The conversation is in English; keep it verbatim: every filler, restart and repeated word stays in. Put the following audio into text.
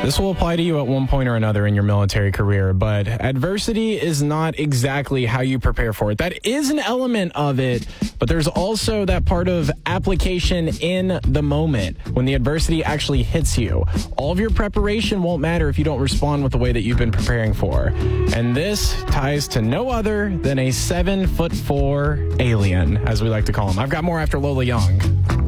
This will apply to you at one point or another in your military career, but adversity is not exactly how you prepare for it. That is an element of it, but there's also that part of application in the moment when the adversity actually hits you. All of your preparation won't matter if you don't respond with the way that you've been preparing for. And this ties to no other than a seven foot four alien, as we like to call him. I've got more after Lola Young.